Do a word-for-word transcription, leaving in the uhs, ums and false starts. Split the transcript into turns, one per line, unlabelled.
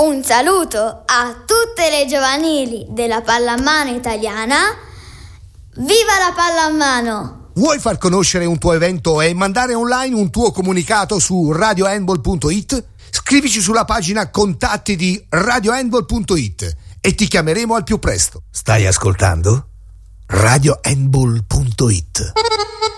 Un saluto a tutte le giovanili della pallamano italiana. Viva la pallamano!
Vuoi far conoscere un tuo evento e mandare online un tuo comunicato su radio handball punto it? Scrivici sulla pagina contatti di radio handball punto it e ti chiameremo al più presto. Stai ascoltando? radio handball punto it